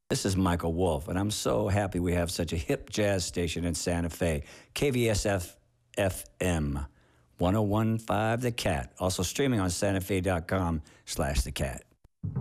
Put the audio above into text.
This is Michael Wolf, and I'm so happy we have such a hip jazz station in Santa Fe. KVSF FM 1015 The Cat. Also streaming on santafe.com/The Cat.